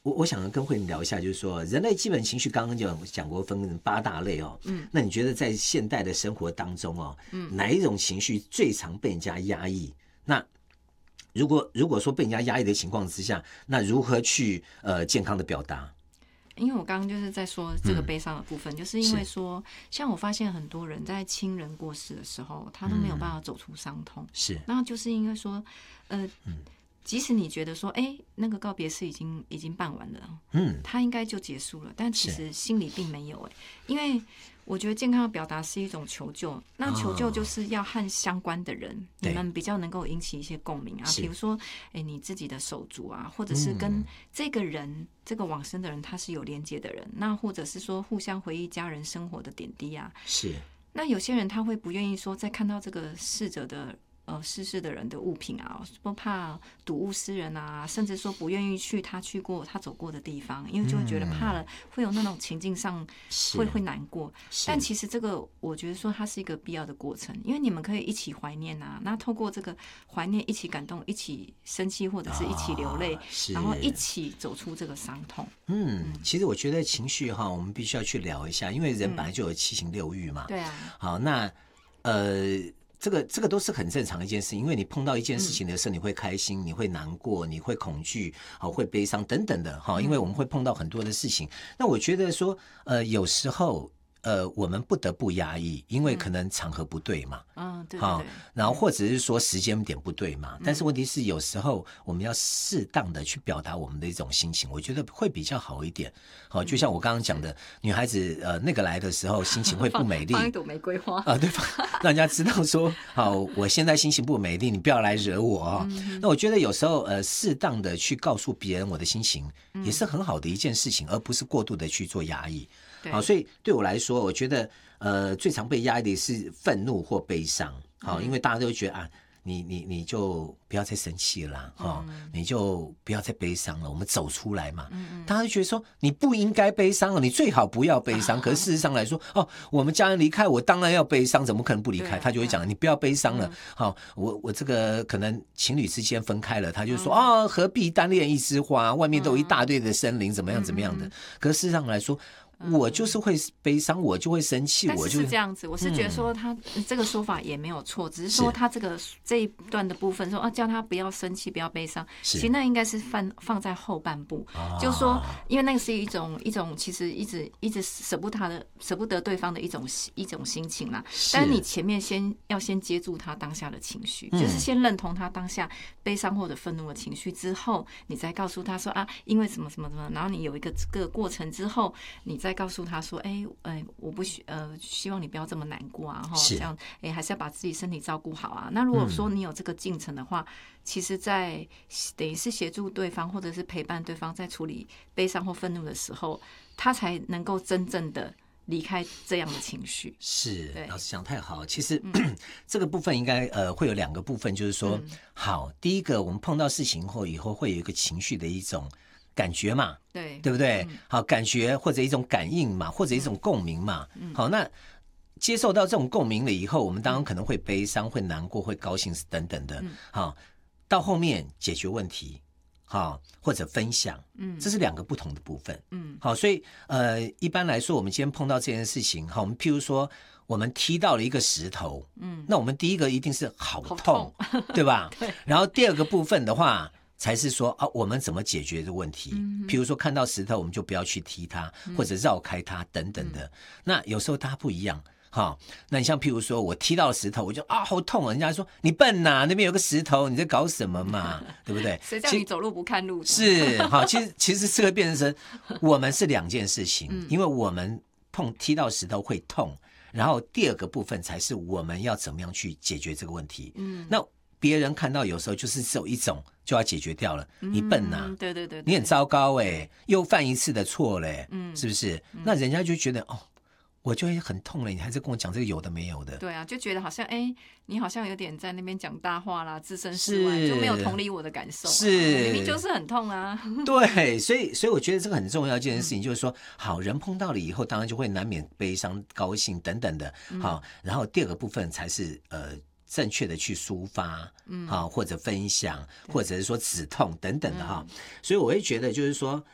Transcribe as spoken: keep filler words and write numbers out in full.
我我想跟慧玲聊一下，就是说人类基本情绪刚刚就讲过分八大类哦，嗯，那你觉得在现代的生活当中哦，嗯，哪一种情绪最常被人家压抑？那如果如果说被人家压抑的情况之下，那如何去呃健康的表达？ 因为我刚刚就是在说这个悲伤的部分，嗯、就是因为说，像我发现很多人在亲人过世的时候，他都没有办法走出伤痛，嗯、 是， 然后就是因为说，呃，嗯。即使你觉得说，哎、欸，那个告别式已经已经办完了，嗯，他应该就结束了，但其实心里并没有、欸，哎，因为我觉得健康的表达是一种求救，那求救就是要和相关的人，哦、你们比较能够引起一些共鸣啊，比如说，哎、欸，你自己的手足啊，或者是跟这个人、嗯、这个往生的人他是有连结的人，那或者是说互相回忆家人生活的点滴啊， 是。 那有些人他会不愿意说，在看到这个逝者的。呃，逝世的人的物品啊，不怕睹物思人啊，甚至说不愿意去他去过、他走过的地方，因为就会觉得怕了，会有那种情境上会会难过。但其实这个，我觉得说它是一个必要的过程，因为你们可以一起怀念啊，那透过这个怀念，一起感动，一起生气，或者是一起流泪，哦、然后一起走出这个伤痛。 嗯，嗯其实我觉得情绪哈，我们必须要去聊一下，因为人本来就有七情六欲嘛。嗯、 对啊。 好，那呃。这个这个都是很正常的一件事情，因为你碰到一件事情的时候，你会开心，你会难过，你会恐惧，好，会悲伤等等的哈，因为我们会碰到很多的事情。那我觉得说，呃，有时候。呃，我们不得不压抑，因为可能场合不对嘛， 嗯，对对对， 然后或者是说时间点不对嘛。嗯、但是问题是，有时候我们要适当的去表达我们的一种心情，我觉得会比较好一点。好，就像我刚刚讲的，嗯、女孩子呃那个来的时候心情会不美丽， 放一朵玫瑰花啊，对吧？让人家知道说，好，我现在心情不美丽，你不要来惹我啊、哦。嗯、那我觉得有时候呃适当的去告诉别人我的心情，也是很好的一件事情，而不是过度的去做压抑。好，所以对我来说，我觉得呃最常被压抑的是愤怒或悲伤。好，因为大家都觉得啊，你你你就不要再生气了啦，哦嗯、你就不要再悲伤了，我们走出来嘛。嗯、大家就觉得说你不应该悲伤了，你最好不要悲伤。可是事实上来说，哦，我们家人离开我，当然要悲伤，怎么可能不离开？他就会讲你不要悲伤了。好、嗯哦，我我这个可能情侣之间分开了，他就说啊、嗯哦，何必单恋一枝花？外面都有一大堆的森林，怎么样怎么样的？可是事实上来说。我就是会悲伤，我就会生气， 但是是这样子，我是觉得说他这个说法也没有错，只是说他这个这一段的部分说啊，叫他不要生气，不要悲伤，其实那应该是放放在后半部，就说因为那个是一种一种其实一直一直舍不他的舍不得对方的一种一种心情啦，但是你前面先要先接住他当下的情绪，就是先认同他当下悲伤或者愤怒的情绪之后，你再告诉他说啊，因为什么什么什么，然后你有一个这个过程之后，你再再告诉他说，哎、欸，哎、欸，我不希呃，希望你不要这么难过啊，哈，这样，哎、欸，还是要把自己身体照顾好啊。那如果说你有这个进程的话，嗯、其实在等于是协助对方，或者是陪伴对方在处理悲伤或愤怒的时候，他才能够真正的离开这样的情绪。 是，老师讲太好。其实、嗯、这个部分应该呃会有两个部分，就是说，嗯、好，第一个，我们碰到事情后以后会有一个情绪的一种。感觉嘛， 对对不对？嗯、好，感觉或者一种感应嘛，或者一种共鸣嘛。嗯、好，那接受到这种共鸣了以后，我们当然可能会悲伤、会难过、会高兴等等的。嗯、好，到后面解决问题，好或者分享，嗯，这是两个不同的部分。嗯，好，所以呃，一般来说，我们今天碰到这件事情，好，我们譬如说，我们踢到了一个石头，嗯，那我们第一个一定是好痛，好痛对吧？对。然后第二个部分的话。才是说啊，我们怎么解决这个问题？嗯、譬如说看到石头，我们就不要去踢它，嗯、或者绕开它等等的。嗯、那有时候大家不一样哈。那你像譬如说我踢到石头，我就啊好痛啊！人家说你笨呐、啊，那边有个石头，你在搞什么嘛？对不对？ 谁叫你走路不看路？ 是好，其实其实这个变成我们是两件事情，嗯、因为我们碰踢到石头会痛，然后第二个部分才是我们要怎么样去解决这个问题。嗯，那。别人看到有时候就是只有一种就要解决掉了，你笨呐、啊嗯， 对对 对, 对， 你很糟糕哎、欸，又犯一次的错嘞、欸，嗯，是不是？嗯、那人家就觉得哦，我就会很痛了，你还是跟我讲这个有的没有的， 对啊，就觉得好像哎、欸，你好像有点在那边讲大话啦，置身事外，就没有同理我的感受、啊， 是， 明明就是很痛啊。 对，所以所以我觉得这个很重要一件事情，就是说，好人碰到了以后，当然就会难免悲伤、高兴等等的，好，然后第二个部分才是呃。正确的去抒发，嗯，好，或者分享，或者是说止痛等等的哈，嗯、所以我会觉得就是说，